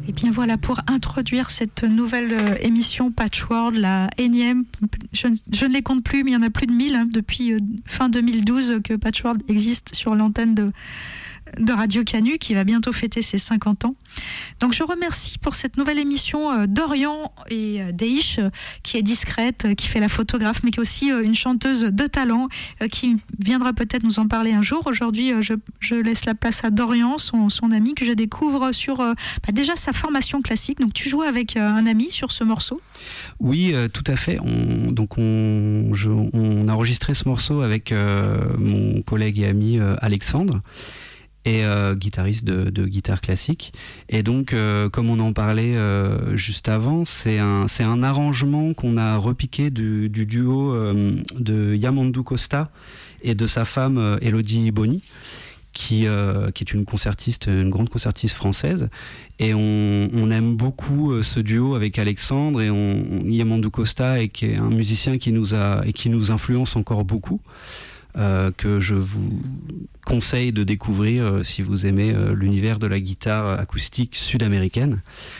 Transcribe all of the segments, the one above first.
Et bien voilà, pour introduire cette nouvelle émission Patchworld, la énième, je ne les compte plus, mais il y en a plus de 1000 depuis fin 2012 que Patchworld existe sur l'antenne de Radio Canu, qui va bientôt fêter ses 50 ans. Donc je remercie pour cette nouvelle émission Dorian et Deish, qui est discrète, qui fait la photographe, mais qui est aussi une chanteuse de talent, qui viendra peut-être nous en parler un jour. Aujourd'hui, je laisse la place à Dorian, son ami, que je découvre sur déjà sa formation classique. Donc tu joues avec un ami sur ce morceau ? Oui, tout à fait. On a enregistré ce morceau avec mon collègue et ami Alexandre, et guitariste de guitare classique. Et donc, comme on en parlait juste avant, c'est un arrangement qu'on a repiqué du duo de Yamandou Costa et de sa femme Elodie Boni, qui est une grande concertiste française. Et on aime beaucoup ce duo avec Alexandre, et Yamandou Costa qui est un musicien qui nous influence encore beaucoup. Que je vous conseille de découvrir si vous aimez l'univers de la guitare acoustique sud-américaine.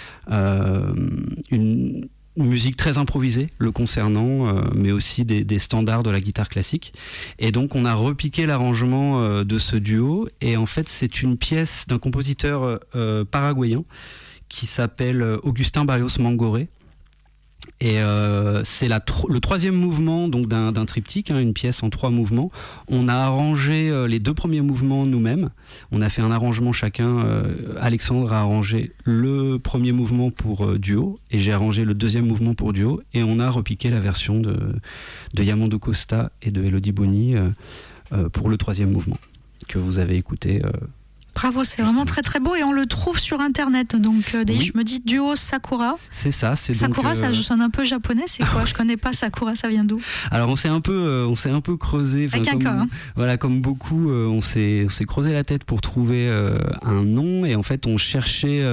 Une musique très improvisée le concernant, mais aussi des standards de la guitare classique. Et donc on a repiqué l'arrangement de ce duo, et en fait c'est une pièce d'un compositeur paraguayen qui s'appelle Augustin Barrios Mangoré. Et c'est le troisième mouvement donc d'un triptyque, une pièce en 3 mouvements. On a arrangé les 2 premiers mouvements nous-mêmes. On a fait un arrangement chacun. Alexandre a arrangé le premier mouvement pour duo, et j'ai arrangé le deuxième mouvement pour duo. Et on a repiqué la version de Yamandou Costa et de Elodie Boni pour le 3e mouvement que vous avez écouté. Bravo, c'est vraiment très très beau, et on le trouve sur internet. Donc oui. Je me dis duo Sakura. C'est ça, c'est Sakura, donc, ça sonne un peu japonais, c'est quoi? Je connais pas Sakura, ça vient d'où? Alors on s'est un peu creusé. Avec un cas. Voilà, comme beaucoup, on s'est creusé la tête pour trouver un nom, et en fait on cherchait